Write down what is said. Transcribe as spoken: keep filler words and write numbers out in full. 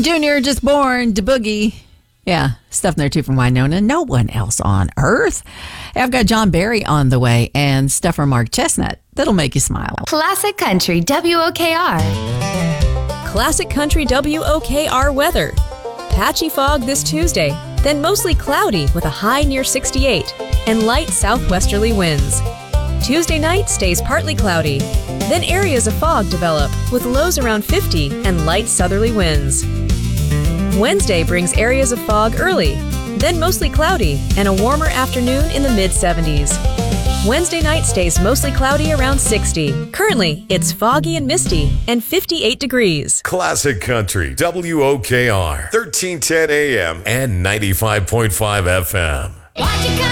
Junior just born to boogie. Yeah, stuff in there too from Winona. No one else on earth. Hey, I've got John Barry on the way and stuff from Mark Chestnut that'll make you smile. Classic Country W O K R. Classic Country W O K R weather. Patchy fog this Tuesday, then mostly cloudy with a high near sixty-eight and light southwesterly winds. Tuesday night stays partly cloudy, then areas of fog develop with lows around fifty and light southerly winds. Wednesday brings areas of fog early, then mostly cloudy and a warmer afternoon in the mid seventies. Wednesday night stays mostly cloudy around sixty. Currently, it's foggy and misty and fifty-eight degrees. Classic Country W O K R, thirteen ten A M and ninety-five point five F M. Watch it come.